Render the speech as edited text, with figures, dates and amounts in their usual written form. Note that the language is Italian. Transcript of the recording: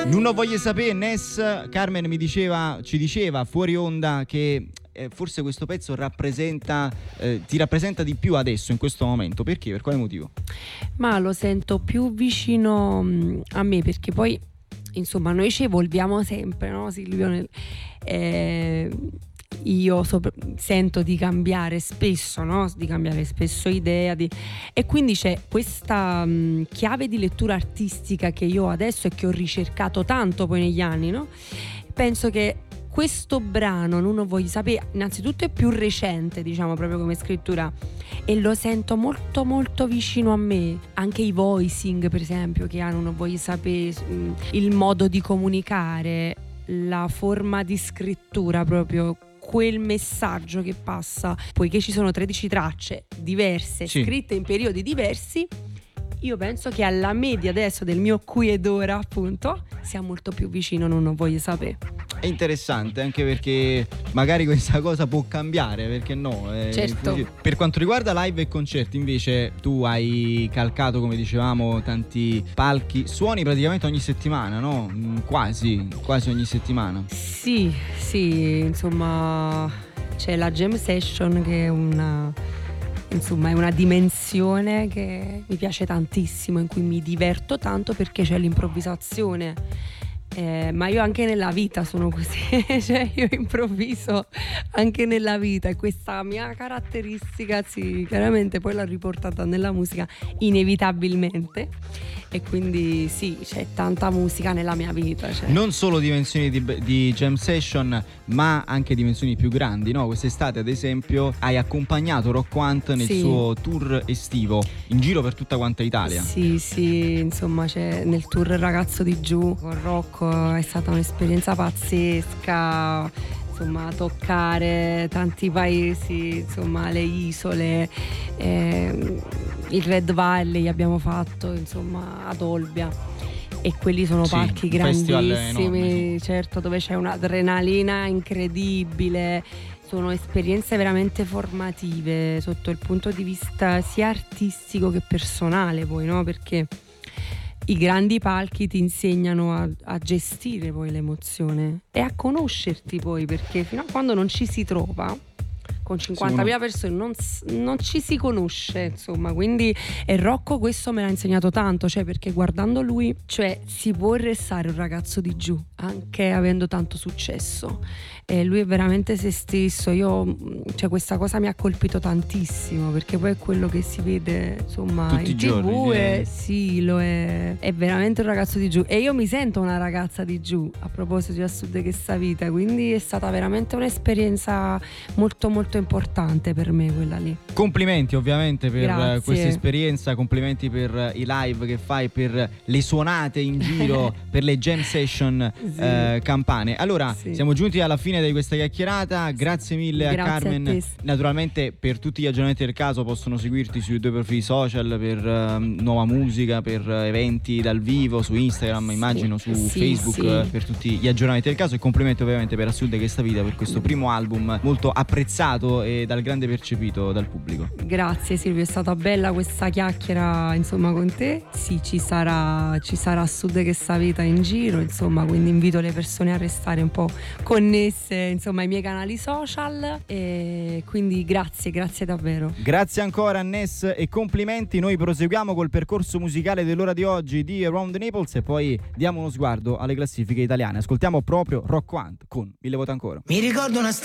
Non voglio sapere, Ness. Carmen ci diceva fuori onda che forse questo pezzo ti rappresenta di più adesso, in questo momento. Perché? Per quale motivo? Ma lo sento più vicino a me, perché poi insomma noi ci evolviamo sempre, no Silvio? Io sento di cambiare spesso, no? Di cambiare spesso idea e quindi c'è questa chiave di lettura artistica che io ho adesso e che ho ricercato tanto poi negli anni, no? Penso che questo brano, Non voglio sapere, innanzitutto è più recente, diciamo, proprio come scrittura, e lo sento molto molto vicino a me. Anche i voicing, per esempio, che hanno Non voglio sapere, il modo di comunicare, la forma di scrittura, proprio quel messaggio che passa, poiché ci sono 13 tracce diverse, sì, scritte in periodi diversi. Io penso che alla media adesso del mio qui ed ora, appunto, sia molto più vicino Non voglio sapere. È interessante, anche perché magari questa cosa può cambiare, perché no? Certo. Per quanto riguarda live e concerti, invece, tu hai calcato, come dicevamo, tanti palchi, suoni praticamente ogni settimana, no? Quasi ogni settimana. Sì, insomma, c'è la jam session che è una dimensione che mi piace tantissimo, in cui mi diverto tanto perché c'è l'improvvisazione. Ma io anche nella vita sono così, cioè io improvviso anche nella vita, e questa mia caratteristica sì, chiaramente poi l'ho riportata nella musica inevitabilmente, e quindi sì, c'è tanta musica nella mia vita, cioè. Non solo dimensioni di jam session, ma anche dimensioni più grandi, no? Quest'estate ad esempio hai accompagnato Rockwant nel suo tour estivo in giro per tutta quanta Italia. Sì, insomma, c'è nel tour Ragazzo di Giù con Rocco, è stata un'esperienza pazzesca, insomma, toccare tanti paesi, insomma, le isole, il Red Valley abbiamo fatto, insomma, ad Olbia, e quelli sono palchi grandissimi, certo, dove c'è un'adrenalina incredibile. Sono esperienze veramente formative sotto il punto di vista sia artistico che personale, poi, no? Perché i grandi palchi ti insegnano a gestire poi l'emozione e a conoscerti poi, perché fino a quando non ci si trova con 50.000 persone non ci si conosce, insomma. Quindi, e Rocco questo me l'ha insegnato tanto, cioè, perché guardando lui, cioè, si può restare un ragazzo di giù anche avendo tanto successo, e lui è veramente se stesso. Cioè, questa cosa mi ha colpito tantissimo, perché poi è quello che si vede, insomma, tutti in TV, sì, lo è veramente un ragazzo di giù, e io mi sento una ragazza di giù a proposito di A Sud che sta vita, quindi è stata veramente un'esperienza molto molto importante per me quella lì. Complimenti ovviamente per questa esperienza, complimenti per i live che fai, per le suonate in giro, per le jam session campane. Allora, siamo giunti alla fine di questa chiacchierata. Grazie mille a Carmen. Naturalmente per tutti gli aggiornamenti del caso possono seguirti sui tuoi profili social per nuova musica, per eventi dal vivo, su Instagram, immagino, su Facebook, per tutti gli aggiornamenti del caso. E complimenti ovviamente per A Sud che sta vita, per questo primo album molto apprezzato e dal grande percepito dal pubblico. Grazie Silvio, è stata bella questa chiacchiera, insomma, con te. Sì, ci sarà A Sud che sta vita in giro, insomma, quindi invito le persone a restare un po' connesse, insomma, ai miei canali social, e quindi grazie davvero. Grazie ancora Ness e complimenti. Noi proseguiamo col percorso musicale dell'ora di oggi di Around the Naples e poi diamo uno sguardo alle classifiche italiane. Ascoltiamo proprio Rockwant con 1000 voti ancora. Mi ricordo una